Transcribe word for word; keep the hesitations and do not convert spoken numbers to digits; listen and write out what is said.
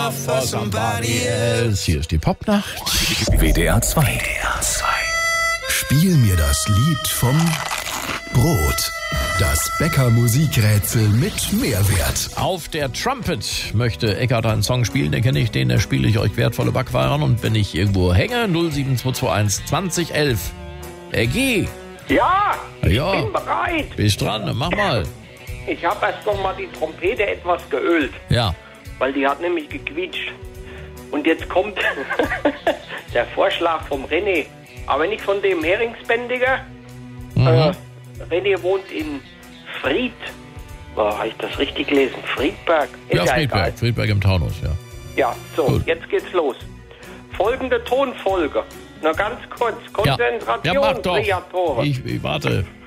for somebody else. Hier ist die Popnacht. W D R zwei. W D R zwei. Spiel mir das Lied vom Brot. Das Bäcker-Musikrätsel mit Mehrwert. Auf der Trumpet möchte Eckart einen Song spielen, den kenne ich, den spiele ich euch wertvolle Backwaren. Und wenn ich irgendwo hänge, null sieben zwei zwei eins zwanzig elf. Äh, G. Ja, ich Ja. bin bereit. Bist dran, mach mal. Ich habe erst noch mal die Trompete etwas geölt, Ja. weil die hat nämlich gequietscht. Und jetzt kommt der Vorschlag vom René, aber nicht von dem Heringsbändiger. Mhm. Äh, René wohnt in Fried. Oh, habe ich das richtig gelesen? Friedberg? Ist Ja, ja Friedberg. egal. Friedberg im Taunus, ja. Ja, so, Gut. jetzt geht's los. Folgende Tonfolge. Nur ganz kurz. Ja, Konzentration, ja mach doch. Kreatoren. Ich, ich warte.